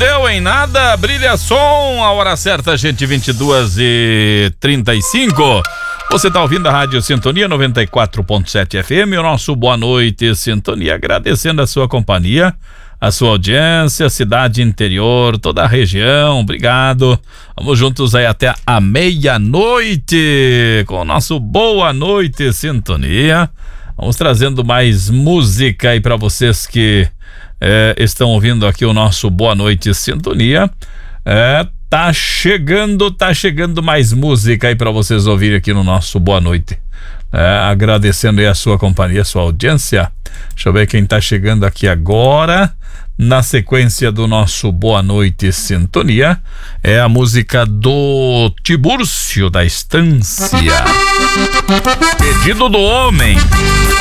deu em nada, brilha som, a hora certa, gente, 22h35. Você está ouvindo a Rádio Sintonia 94.7 FM, o nosso Boa Noite Sintonia, agradecendo a sua companhia, a sua audiência, cidade interior, toda a região, obrigado. Vamos juntos aí até a meia-noite com o nosso Boa Noite Sintonia. Vamos trazendo mais música aí para vocês que estão ouvindo aqui o nosso Boa Noite Sintonia. Tá chegando mais música aí para vocês ouvirem aqui no nosso Boa Noite. Agradecendo aí a sua companhia, a sua audiência. Deixa eu ver quem tá chegando aqui agora. Na sequência do nosso Boa Noite Sintonia, é a música do Tibúrcio da Estância. Pedido do homem.